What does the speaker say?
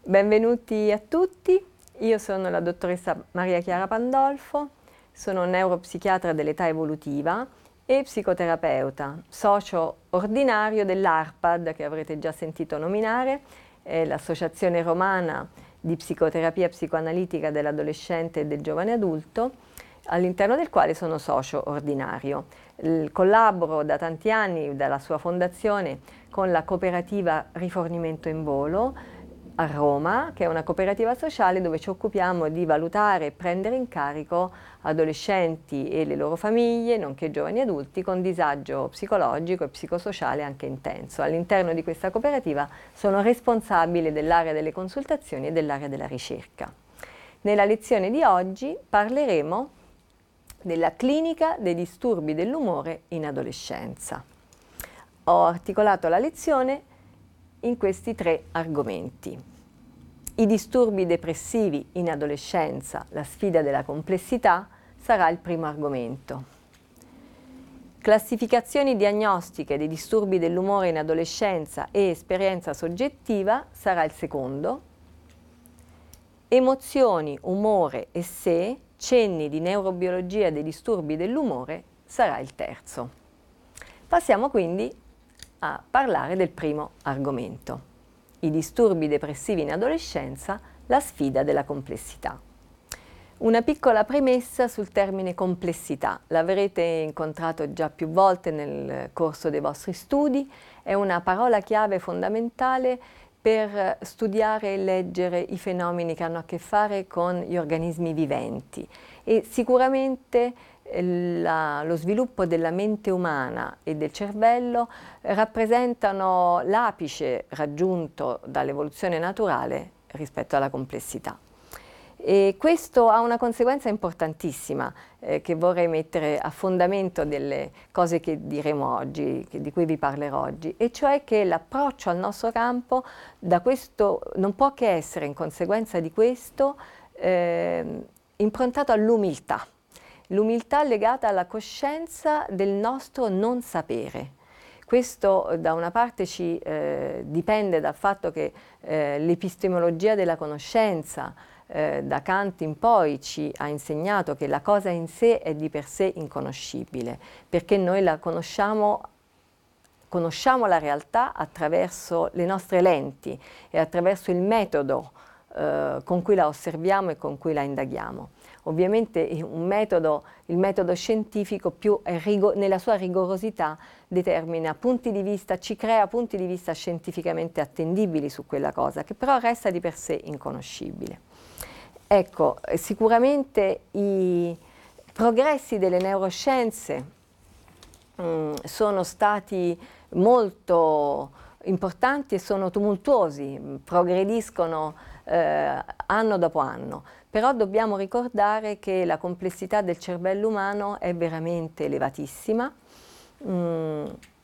Benvenuti a tutti, io sono la dottoressa Maria Chiara Pandolfo, sono neuropsichiatra dell'età evolutiva e psicoterapeuta, socio ordinario dell'ARPAD che avrete già sentito nominare, è l'Associazione Romana di Psicoterapia Psicoanalitica dell'Adolescente e del Giovane Adulto, all'interno del quale sono socio ordinario. Collaboro da tanti anni, dalla sua fondazione, con la cooperativa Rifornimento in Volo a Roma, che è una cooperativa sociale dove ci occupiamo di valutare e prendere in carico adolescenti e le loro famiglie, nonché giovani adulti con disagio psicologico e psicosociale anche intenso. All'interno di questa cooperativa sono responsabile dell'area delle consultazioni e dell'area della ricerca. Nella lezione di oggi parleremo della clinica dei disturbi dell'umore in adolescenza. Ho articolato la lezione in questi 3 argomenti. I disturbi depressivi in adolescenza, la sfida della complessità, sarà il primo argomento. Classificazioni diagnostiche dei disturbi dell'umore in adolescenza e esperienza soggettiva sarà il secondo. Emozioni, umore e sé, cenni di neurobiologia dei disturbi dell'umore sarà il terzo. Passiamo quindi a parlare del primo argomento. I disturbi depressivi in adolescenza, la sfida della complessità. Una piccola premessa sul termine complessità, l'avrete incontrato già più volte nel corso dei vostri studi, è una parola chiave fondamentale per studiare e leggere i fenomeni che hanno a che fare con gli organismi viventi e sicuramente lo sviluppo della mente umana e del cervello rappresentano l'apice raggiunto dall'evoluzione naturale rispetto alla complessità. E questo ha una conseguenza importantissima che vorrei mettere a fondamento delle cose che diremo oggi, di cui vi parlerò oggi, e cioè che l'approccio al nostro campo da questo non può che essere, in conseguenza di questo, improntato all'umiltà. L'umiltà legata alla coscienza del nostro non sapere. Questo da una parte ci dipende dal fatto che l'epistemologia della conoscenza da Kant in poi ci ha insegnato che la cosa in sé è di per sé inconoscibile, perché noi la conosciamo la realtà attraverso le nostre lenti e attraverso il metodo con cui la osserviamo e con cui la indaghiamo. Ovviamente il metodo scientifico nella sua rigorosità determina punti di vista, ci crea punti di vista scientificamente attendibili su quella cosa, che però resta di per sé inconoscibile. Ecco, sicuramente i progressi delle neuroscienze sono stati molto importanti e sono tumultuosi, progrediscono anno dopo anno, però dobbiamo ricordare che la complessità del cervello umano è veramente elevatissima,